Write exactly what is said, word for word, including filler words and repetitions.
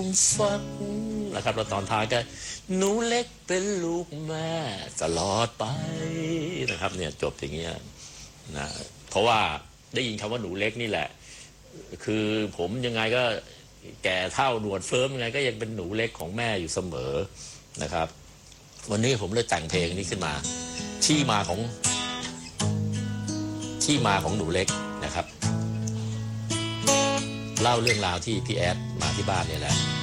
ฝันนะครับแล้วตอนท้ายก็หนูเล็กเป็นลูกแม่ตลอดไปนะครับเนี่ยจบอย่างเงี้ยนะเพราะว่าได้ยินคำว่าหนูเล็กนี่แหละคือผมยังไงก็แก่เท่าหนวดเฟิร์มยังไงก็ยังเป็นหนูเล็กของแม่อยู่เสมอนะครับวันนี้ผมเลยแต่งเพลงนี้ขึ้นมาที่มาของที่มาของหนูเล็กนะครับเล่าเรื่องราวที่พี่แอดมาที่บ้านนี่แหละ